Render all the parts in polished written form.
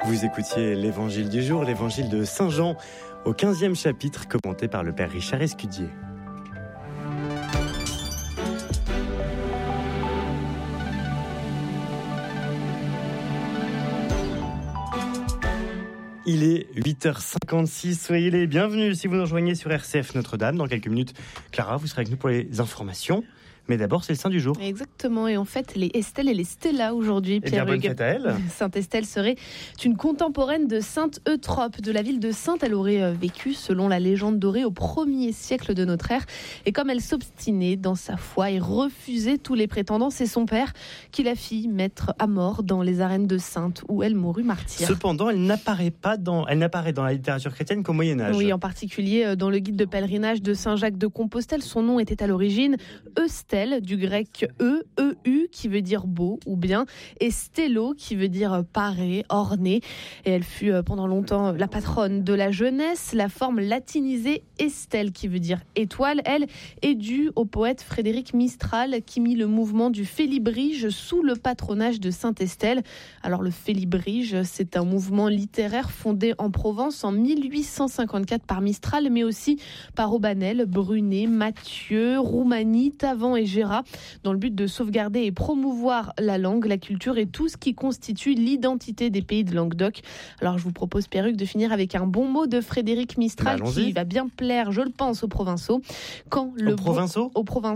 Vous écoutiez l'évangile du jour, l'évangile de Saint Jean, au 15e chapitre, commenté par le père Richard Escudier. Il est 8h56, soyez les bienvenus si vous nous rejoignez sur RCF Notre-Dame. Dans quelques minutes, Clara, vous serez avec nous pour les informations. Mais d'abord, c'est le saint du jour. Exactement, et en fait, les Estelle et les Stella aujourd'hui, Pierre. Bonne fête à elle. Sainte Estelle serait une contemporaine de Sainte Eutrope, de la ville de Sainte. Elle aurait vécu, selon la légende dorée, au 1er siècle de notre ère. Et comme elle s'obstinait dans sa foi et refusait tous les prétendants, c'est son père qui la fit mettre à mort dans les arènes de Sainte, où elle mourut martyre. Cependant, elle n'apparaît dans la littérature chrétienne qu'au Moyen-Âge. Oui, en particulier dans le guide de pèlerinage de Saint-Jacques de Compostelle. Son nom était à l'origine Eustelle, du grec EU, qui veut dire beau ou bien, et stello, qui veut dire paré, orné. Et elle fut pendant longtemps la patronne de la jeunesse. La forme latinisée Estelle, qui veut dire étoile, elle est due au poète Frédéric Mistral, qui mit le mouvement du Félibrige sous le patronage de Sainte Estelle. Alors le Félibrige, c'est un mouvement littéraire fondé en Provence en 1854 par Mistral, mais aussi par Aubanel, Brunet, Mathieu, Roumanie, Tavan et Gérat, dans le but de sauvegarder et promouvoir la langue, la culture et tout ce qui constitue l'identité des pays de Languedoc. Alors je vous propose, Pierruc, de finir avec un bon mot de Frédéric Mistral qui va bien plaire, je le pense, aux Provençaux. Aux Provençaux,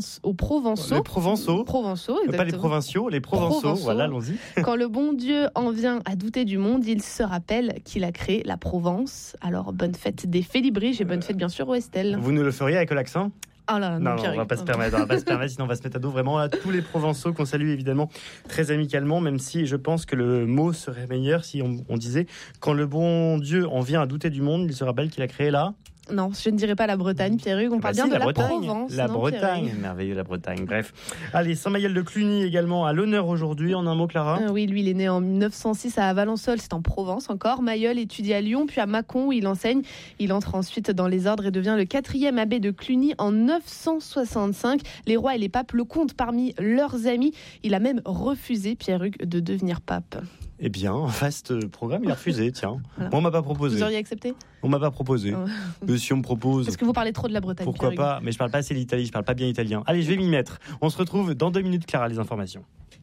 exactement. Pas les provinciaux, les Provençaux. Voilà, allons-y. Quand le bon Dieu en vient à douter du monde, il se rappelle qu'il a créé la Provence. Alors bonne fête des Félibriges et bonne fête bien sûr aux Estelle. Vous nous le feriez avec l'accent ? Oh là, non, on va pas se permettre, sinon on va se mettre à dos vraiment à tous les Provençaux qu'on salue évidemment très amicalement, même si je pense que le mot serait meilleur si on disait quand le bon Dieu en vient à douter du monde, il se rappelle qu'il a créé là. Non, je ne dirais pas la Bretagne, Pierruc, on parle bien de la Provence. La Bretagne, merveilleux la Bretagne, bref. Allez, Saint-Maïel de Cluny également à l'honneur aujourd'hui, en un mot Clara. Oui, lui il est né en 1906 à Valençol, c'est en Provence encore. Mailleul étudie à Lyon, puis à Mâcon où il enseigne. Il entre ensuite dans les ordres et devient le 4e abbé de Cluny en 965. Les rois et les papes le comptent parmi leurs amis. Il a même refusé, Pierruc, de devenir pape. Eh bien, vaste programme, il a refusé, tiens. Voilà. Moi, on m'a pas proposé. Vous auriez accepté ? On m'a pas proposé. Mais si on me propose... Est-ce que vous parlez trop de la Bretagne ? Pourquoi pas ? Mais je parle pas assez l'Italie, je parle pas bien italien. Allez, je vais m'y mettre. On se retrouve dans 2 minutes, Clara, les informations.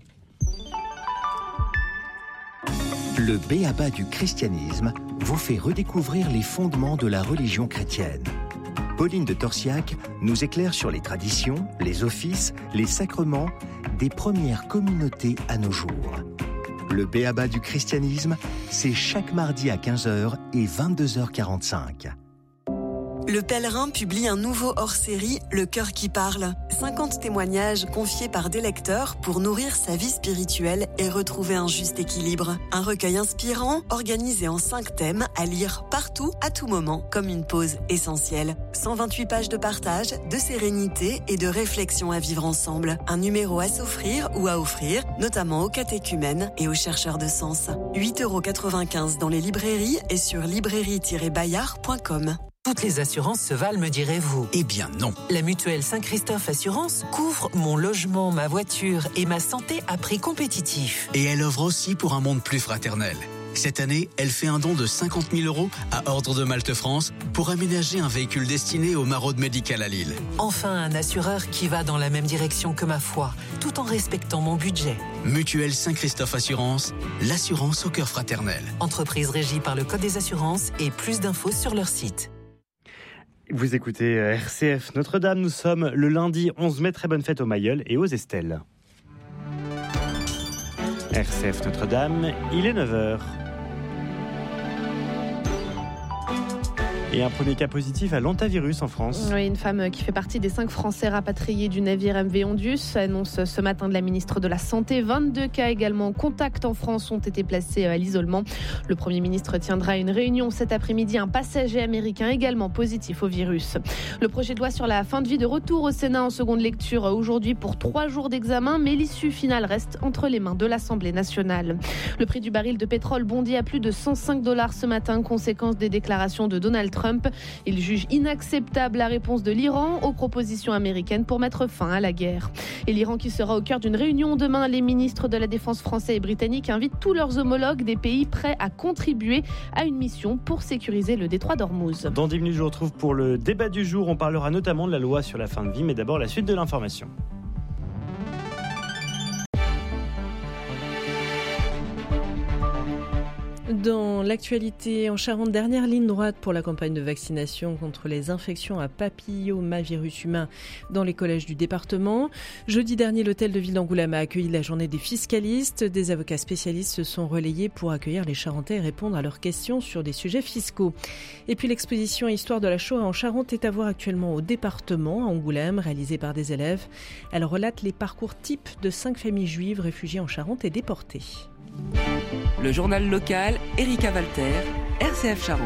Le b.a.-ba du christianisme vous fait redécouvrir les fondements de la religion chrétienne. Pauline de Torsiac nous éclaire sur les traditions, les offices, les sacrements des premières communautés à nos jours. Le b.a.-ba du christianisme, c'est chaque mardi à 15h et 22h45. Le Pèlerin publie un nouveau hors-série, Le Cœur qui parle. 50 témoignages confiés par des lecteurs pour nourrir sa vie spirituelle et retrouver un juste équilibre. Un recueil inspirant, organisé en 5 thèmes, à lire partout, à tout moment, comme une pause essentielle. 128 pages de partage, de sérénité et de réflexion à vivre ensemble. Un numéro à s'offrir ou à offrir, notamment aux catéchumènes et aux chercheurs de sens. 8,95€ dans les librairies et sur librairie-bayard.com. Toutes les assurances se valent, me direz-vous. Eh bien non. La mutuelle Saint-Christophe Assurance couvre mon logement, ma voiture et ma santé à prix compétitif. Et elle offre aussi pour un monde plus fraternel. Cette année, elle fait un don de 50 000 € à Ordre de Malte France pour aménager un véhicule destiné aux maraudes médicales à Lille. Enfin, un assureur qui va dans la même direction que ma foi, tout en respectant mon budget. Mutuelle Saint-Christophe Assurance, l'assurance au cœur fraternel. Entreprise régie par le Code des assurances et plus d'infos sur leur site. Vous écoutez RCF Notre-Dame, nous sommes le lundi 11 mai, très bonne fête aux Mailleul et aux Estelle. RCF Notre-Dame, il est 9h. Et un premier cas positif à l'hantavirus en France. Oui, une femme qui fait partie des 5 Français rapatriés du navire MV Ondius annonce ce matin de la ministre de la Santé. 22 cas également en contact en France ont été placés à l'isolement. Le Premier ministre tiendra une réunion cet après-midi. Un passager américain également positif au virus. Le projet de loi sur la fin de vie de retour au Sénat en seconde lecture aujourd'hui pour 3 jours d'examen, mais l'issue finale reste entre les mains de l'Assemblée nationale. Le prix du baril de pétrole bondit à plus de $105 ce matin, conséquence des déclarations de Donald Trump Trump. Il juge inacceptable la réponse de l'Iran aux propositions américaines pour mettre fin à la guerre. Et l'Iran qui sera au cœur d'une réunion demain, les ministres de la Défense français et britanniques invitent tous leurs homologues des pays prêts à contribuer à une mission pour sécuriser le détroit d'Ormuz. Dans 10 minutes, je vous retrouve pour le débat du jour. On parlera notamment de la loi sur la fin de vie, mais d'abord la suite de l'information. Dans l'actualité en Charente, dernière ligne droite pour la campagne de vaccination contre les infections à papillomavirus humain dans les collèges du département. Jeudi dernier, l'hôtel de ville d'Angoulême a accueilli la journée des fiscalistes. Des avocats spécialistes se sont relayés pour accueillir les Charentais et répondre à leurs questions sur des sujets fiscaux. Et puis l'exposition Histoire de la Shoah en Charente est à voir actuellement au département, à Angoulême, réalisée par des élèves. Elle relate les parcours types de 5 familles juives réfugiées en Charente et déportées. Le journal local, Erika Walter, RCF Charente.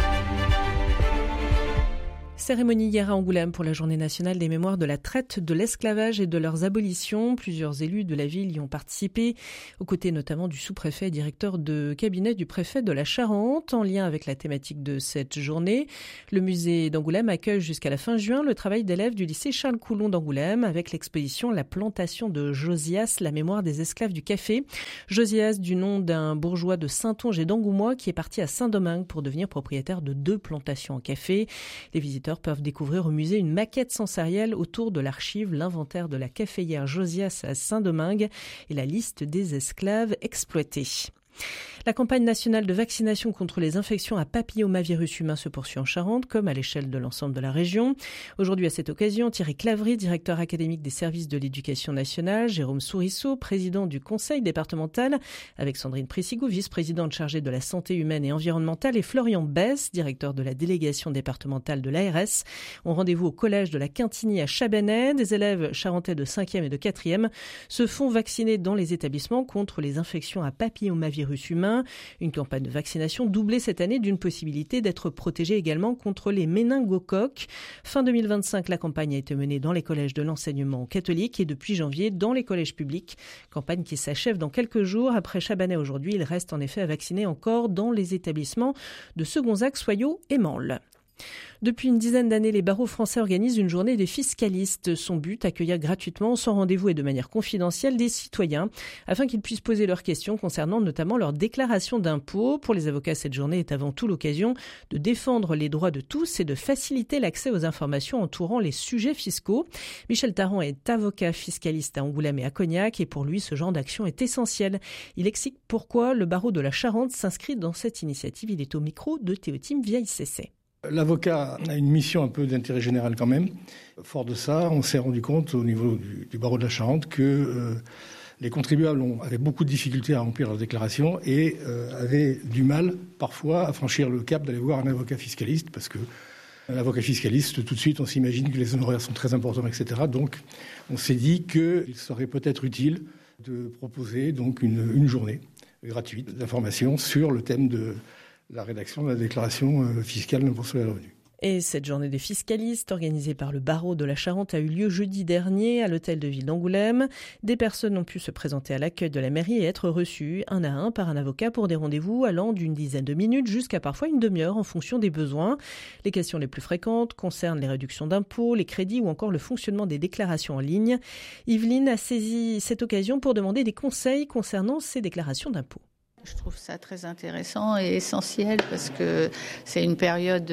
Cérémonie hier à Angoulême pour la journée nationale des mémoires de la traite, de l'esclavage et de leurs abolitions. Plusieurs élus de la ville y ont participé, aux côtés notamment du sous-préfet et directeur de cabinet du préfet de la Charente, en lien avec la thématique de cette journée. Le musée d'Angoulême accueille jusqu'à la fin juin le travail d'élèves du lycée Charles Coulon d'Angoulême avec l'exposition La plantation de Josias, la mémoire des esclaves du café. Josias, du nom d'un bourgeois de Saintonge et d'Angoumois qui est parti à Saint-Domingue pour devenir propriétaire de 2 plantations en café. Les visiteurs peuvent découvrir au musée une maquette sensorielle autour de l'archive, l'inventaire de la caféière Josias à Saint-Domingue et la liste des esclaves exploités. La campagne nationale de vaccination contre les infections à papillomavirus humain se poursuit en Charente, comme à l'échelle de l'ensemble de la région. Aujourd'hui, à cette occasion, Thierry Clavry, directeur académique des services de l'éducation nationale, Jérôme Sourisseau, président du conseil départemental, avec Sandrine Pressigou, vice-présidente chargée de la santé humaine et environnementale, et Florian Besse, directeur de la délégation départementale de l'ARS, ont rendez-vous au collège de la Quintigny à Chabanais. Des élèves charentais de 5e et de 4e se font vacciner dans les établissements contre les infections à papillomavirus humain. Une campagne de vaccination doublée cette année d'une possibilité d'être protégé également contre les méningocoques. Fin 2025, la campagne a été menée dans les collèges de l'enseignement catholique et depuis janvier dans les collèges publics. Campagne qui s'achève dans quelques jours. Après Chabanais aujourd'hui, il reste en effet à vacciner encore dans les établissements de Segonzac, Soyaux et Mansle. Depuis une dizaine d'années, les barreaux français organisent une journée des fiscalistes. Son but, accueillir gratuitement, sans rendez-vous et de manière confidentielle, des citoyens afin qu'ils puissent poser leurs questions concernant notamment leur déclaration d'impôts. Pour les avocats, cette journée est avant tout l'occasion de défendre les droits de tous et de faciliter l'accès aux informations entourant les sujets fiscaux. Michel Tarrant est avocat fiscaliste à Angoulême et à Cognac et pour lui, ce genre d'action est essentiel. Il explique pourquoi le barreau de la Charente s'inscrit dans cette initiative. Il est au micro de Théotime Vieille-Cessay. L'avocat a une mission un peu d'intérêt général quand même. Fort de ça, on s'est rendu compte au niveau du barreau de la Charente que les contribuables avaient beaucoup de difficultés à remplir leurs déclarations et avaient du mal parfois à franchir le cap d'aller voir un avocat fiscaliste parce que l'avocat fiscaliste, tout de suite, on s'imagine que les honoraires sont très importants, etc. Donc, on s'est dit qu'il serait peut-être utile de proposer donc une journée gratuite d'information sur le thème de la rédaction de la déclaration fiscale d'impôt sur les revenus. Et cette journée des fiscalistes, organisée par le barreau de la Charente, a eu lieu jeudi dernier à l'hôtel de ville d'Angoulême. Des personnes ont pu se présenter à l'accueil de la mairie et être reçues un à un par un avocat pour des rendez-vous allant d'une dizaine de minutes jusqu'à parfois une demi-heure en fonction des besoins. Les questions les plus fréquentes concernent les réductions d'impôts, les crédits ou encore le fonctionnement des déclarations en ligne. Yveline a saisi cette occasion pour demander des conseils concernant ces déclarations d'impôts. Je trouve ça très intéressant et essentiel parce que c'est une période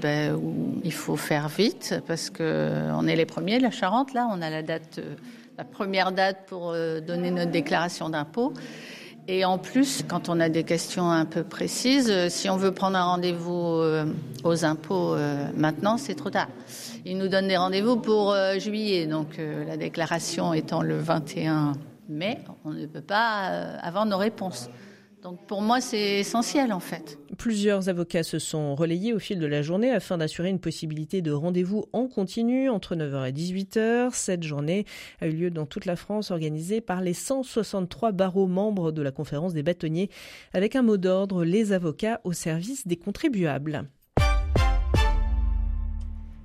où il faut faire vite parce qu'on est les premiers de la Charente. Là, on a la première date pour donner notre déclaration d'impôt. Et en plus, quand on a des questions un peu précises, si on veut prendre un rendez-vous aux impôts maintenant, c'est trop tard. Ils nous donnent des rendez-vous pour juillet, donc la déclaration étant le 21 mai, on ne peut pas avoir nos réponses. Donc pour moi, c'est essentiel en fait. Plusieurs avocats se sont relayés au fil de la journée afin d'assurer une possibilité de rendez-vous en continu entre 9h et 18h. Cette journée a eu lieu dans toute la France, organisée par les 163 barreaux membres de la conférence des bâtonniers, avec un mot d'ordre, les avocats au service des contribuables.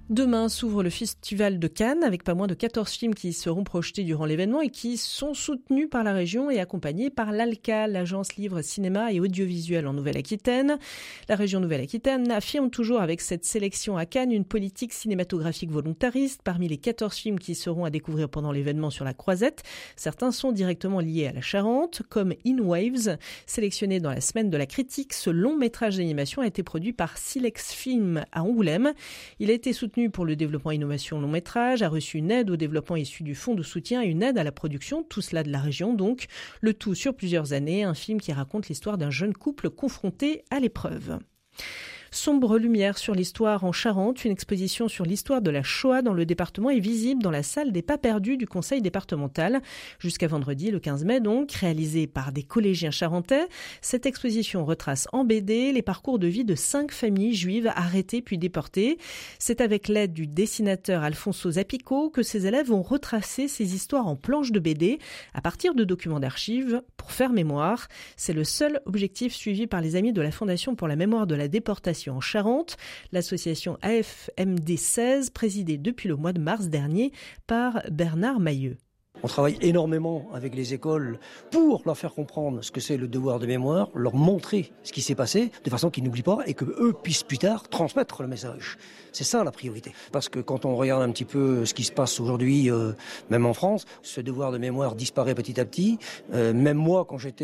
Demain s'ouvre le Festival de Cannes avec pas moins de 14 films qui seront projetés durant l'événement et qui sont soutenus par la région et accompagnés par l'ALCA, l'Agence Livre, Cinéma et Audiovisuel en Nouvelle-Aquitaine. La région Nouvelle-Aquitaine affirme toujours avec cette sélection à Cannes une politique cinématographique volontariste. Parmi les 14 films qui seront à découvrir pendant l'événement sur la Croisette, certains sont directement liés à la Charente, comme In Waves. Sélectionné dans la semaine de la critique, ce long métrage d'animation a été produit par Silex Film à Angoulême. Il a été soutenu pour le développement innovation long métrage, a reçu une aide au développement issue du fonds de soutien et une aide à la production, tout cela de la région donc. Le tout sur plusieurs années, un film qui raconte l'histoire d'un jeune couple confronté à l'épreuve. Sombre lumière sur l'histoire en Charente, une exposition sur l'histoire de la Shoah dans le département est visible dans la salle des Pas perdus du conseil départemental. Jusqu'à vendredi, le 15 mai donc, réalisée par des collégiens charentais. Cette exposition retrace en BD les parcours de vie de 5 familles juives arrêtées puis déportées. C'est avec l'aide du dessinateur Alfonso Zapico que ces élèves ont retracé ces histoires en planches de BD à partir de documents d'archives pour faire mémoire. C'est le seul objectif suivi par les amis de la Fondation pour la mémoire de la déportation en Charente, l'association AFMD 16, présidée depuis le mois de mars dernier par Bernard Mailleux. On travaille énormément avec les écoles pour leur faire comprendre ce que c'est le devoir de mémoire, leur montrer ce qui s'est passé de façon qu'ils n'oublient pas et qu'eux puissent plus tard transmettre le message. C'est ça la priorité. Parce que quand on regarde un petit peu ce qui se passe aujourd'hui, même en France, ce devoir de mémoire disparaît petit à petit. Même moi, quand j'étais